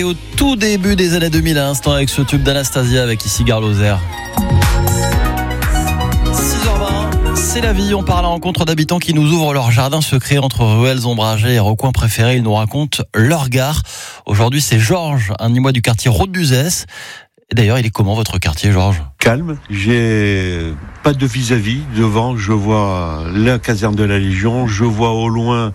Et au tout début des années 2000, à l'instant, avec ce tube d'Anastasia, avec ici Gare Lozère. 6h20, c'est la vie. On part à la rencontre d'habitants qui nous ouvrent leur jardin secret entre ruelles ombragées et recoins préférés. Ils nous racontent leur gare. Aujourd'hui, c'est Georges, un Nîmois du quartier Route d'Uzès. Et d'ailleurs, il est comment votre quartier, Georges ? Calme, j'ai pas de vis-à-vis. Devant, je vois la caserne de la Légion, je vois au loin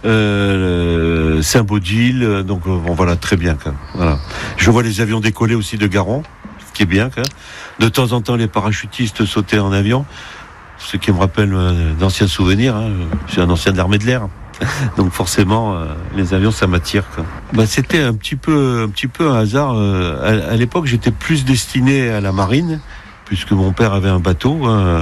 Saint-Baudile, donc bon voilà, très bien quand même. Voilà. Je vois les avions décoller aussi de Garon, ce qui est bien quand même. De temps en temps, les parachutistes sautaient en avion, ce qui me rappelle d'anciens souvenirs. Je suis un ancien de l'armée de l'air. Donc forcément, les avions, ça m'attire, quoi. C'était un petit peu un hasard. À l'époque, j'étais plus destiné à la marine, puisque mon père avait un bateau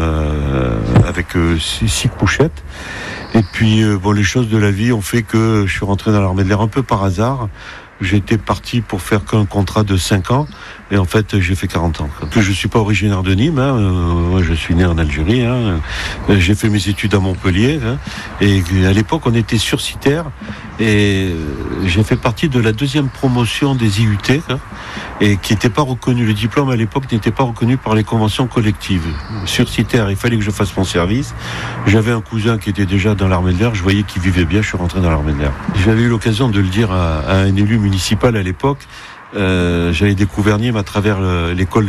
avec 6 couchettes. Et puis, les choses de la vie ont fait que je suis rentré dans l'armée de l'air un peu par hasard. J'étais parti pour faire qu'un contrat de 5 ans. Et en fait, j'ai fait 40 ans. Je ne suis pas originaire de Nîmes. Moi, je suis né en Algérie. J'ai fait mes études à Montpellier. Et à l'époque, on était sursitaire. Et j'ai fait partie de la 2e promotion des IUT. Et qui n'était pas reconnu. Le diplôme, à l'époque, n'était pas reconnu par les conventions collectives. Sursitaire, il fallait que je fasse mon service. J'avais un cousin qui était déjà dans l'armée de l'air. Je voyais qu'il vivait bien. Je suis rentré dans l'armée de l'air. J'avais eu l'occasion de le dire à un élu municipal à l'époque. J'avais découvert Nîmes à travers l'école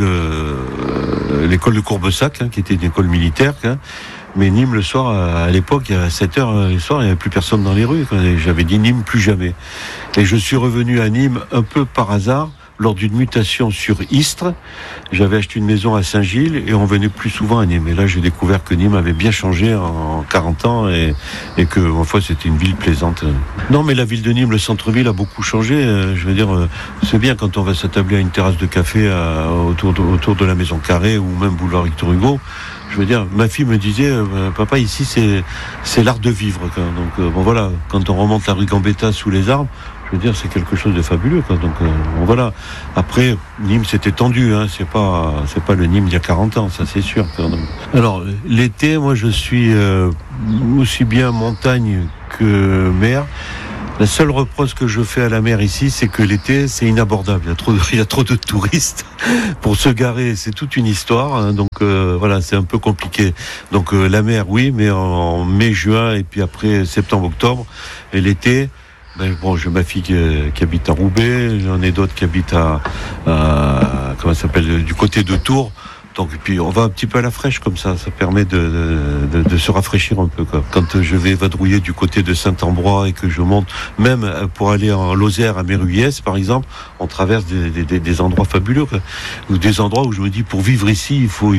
de Courbessac, qui était une école militaire. Mais Nîmes, le soir, à l'époque, à 7h le soir, il n'y avait plus personne dans les rues. J'avais dit Nîmes, plus jamais. Et je suis revenu à Nîmes un peu par hasard, lors d'une mutation sur Istres. J'avais acheté une maison à Saint-Gilles et on venait plus souvent à Nîmes. Et là, j'ai découvert que Nîmes avait bien changé en 40 ans et que, ma foi, c'était une ville plaisante. Non, mais la ville de Nîmes, le centre-ville a beaucoup changé. Je veux dire, c'est bien quand on va s'attabler à une terrasse de café autour de la Maison Carrée ou même boulevard Victor Hugo. Je veux dire, ma fille me disait, papa, ici, c'est l'art de vivre. Donc, voilà, quand on remonte la rue Gambetta sous les arbres, je veux dire, c'est quelque chose de fabuleux, quoi. Donc, voilà. Après, Nîmes s'est étendu, c'est pas le Nîmes d'il y a 40 ans, ça c'est sûr. Donc, alors, l'été, moi, je suis aussi bien montagne que mer. La seule reproche que je fais à la mer ici, c'est que l'été, c'est inabordable. Il y a trop de touristes. Pour se garer, c'est toute une histoire. Donc voilà, c'est un peu compliqué. Donc la mer, oui, mais en mai, juin, et puis après septembre, octobre. Et l'été, j'ai ma fille qui habite à Roubaix. J'en ai d'autres qui habitent comment ça s'appelle, du côté de Tours. Donc, et puis on va un petit peu à la fraîche comme ça permet de se rafraîchir un peu, quoi. Quand je vais vadrouiller du côté de Saint-Ambrois et que je monte, même pour aller en Lozère à Méruyès par exemple, on traverse des endroits fabuleux, quoi. Ou des endroits où je me dis pour vivre ici il faut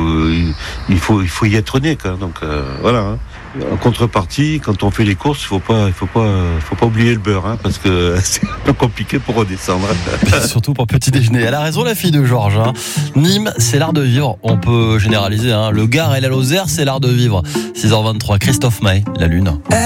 y être né, quoi. Donc voilà. En contrepartie, quand on fait les courses, faut pas oublier le beurre, parce que c'est un peu compliqué pour redescendre. Surtout pour petit déjeuner. Elle a raison, la fille de Georges. Nîmes, c'est l'art de vivre. On peut généraliser. Le Gard et la Lozère, c'est l'art de vivre. 6h23, Christophe Maé, La Lune.